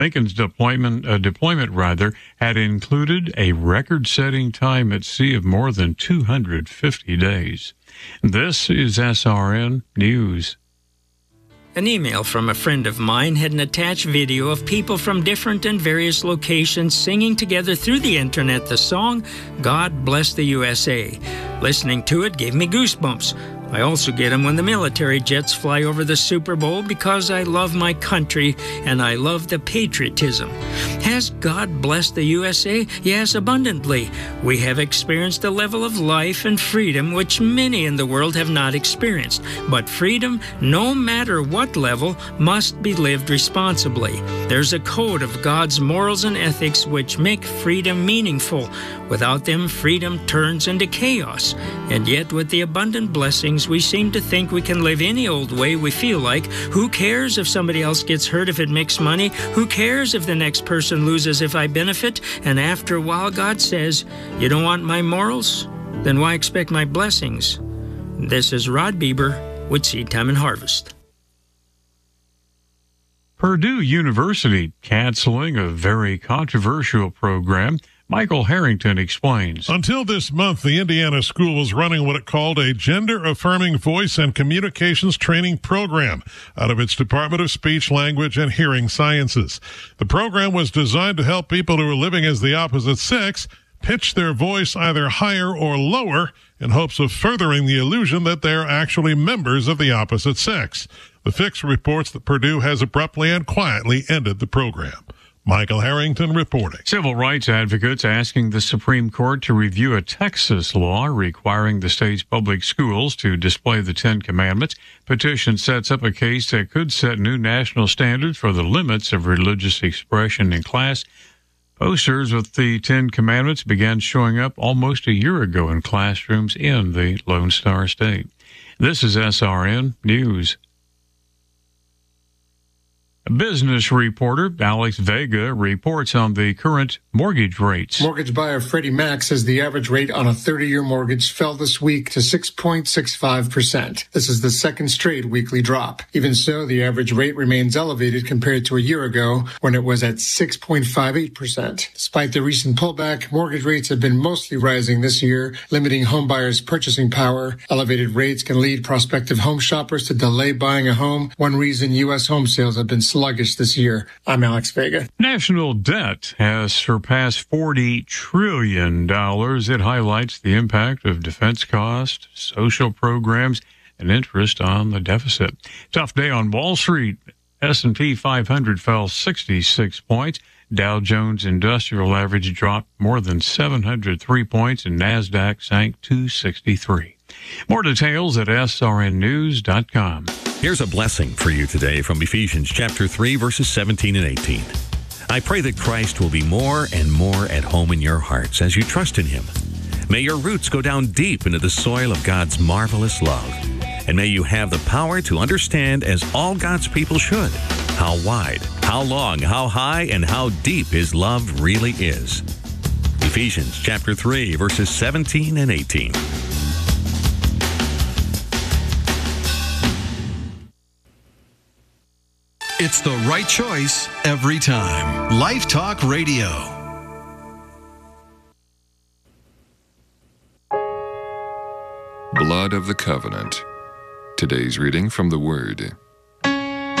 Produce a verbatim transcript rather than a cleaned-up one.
Lincoln's deployment, uh, deployment rather, had included a record-setting time at sea of more than two hundred fifty days. This is S R N News. An email from a friend of mine had an attached video of people from different and various locations singing together through the internet the song, God Bless the U S A. Listening to it gave me goosebumps. I also get them when the military jets fly over the Super Bowl because I love my country and I love the patriotism. Has God blessed the U S A? Yes, abundantly. We have experienced a level of life and freedom which many in the world have not experienced. But freedom, no matter what level, must be lived responsibly. There's a code of God's morals and ethics which make freedom meaningful. Without them, freedom turns into chaos. And yet, with the abundant blessings, we seem to think we can live any old way we feel like. Who cares if somebody else gets hurt if it makes money? Who cares if the next person loses if I benefit? And after a while, God says, you don't want my morals? Then why expect my blessings? This is Rod Bieber with Seed Time and Harvest. Purdue University canceling a very controversial program. Michael Harrington explains. Until this month, the Indiana school was running what it called a gender-affirming voice and communications training program out of its Department of Speech, Language, and Hearing Sciences. The program was designed to help people who are living as the opposite sex pitch their voice either higher or lower in hopes of furthering the illusion that they're actually members of the opposite sex. The Fix reports that Purdue has abruptly and quietly ended the program. Michael Harrington reporting. Civil rights advocates asking the Supreme Court to review a Texas law requiring the state's public schools to display the Ten Commandments. Petition sets up a case that could set new national standards for the limits of religious expression in class. Posters with the Ten Commandments began showing up almost a year ago in classrooms in the Lone Star State. This is S R N News. Business reporter Alex Vega reports on the current mortgage rates. Mortgage buyer Freddie Mac says the average rate on a thirty-year mortgage fell this week to six point six five percent. This is the second straight weekly drop. Even so, the average rate remains elevated compared to a year ago when it was at six point five eight percent. Despite the recent pullback, mortgage rates have been mostly rising this year, limiting home buyers' purchasing power. Elevated rates can lead prospective home shoppers to delay buying a home. One reason U S home sales have been sluggish this year. I'm Alex Vega. National debt has surpassed forty trillion dollars. It highlights the impact of defense costs, social programs, and interest on the deficit. Tough day on Wall Street. S and P five hundred fell sixty-six points. Dow Jones Industrial Average dropped more than seven hundred three points, and NASDAQ sank two sixty-three. More details at S R N news dot com. Here's a blessing for you today from Ephesians chapter three, verses seventeen and eighteen. I pray that Christ will be more and more at home in your hearts as you trust in him. May your roots go down deep into the soil of God's marvelous love. And may you have the power to understand, as all God's people should, how wide, how long, how high, and how deep his love really is. Ephesians chapter three, verses seventeen and eighteen. It's the right choice every time. Life Talk Radio. Blood of the Covenant. Today's reading from the Word.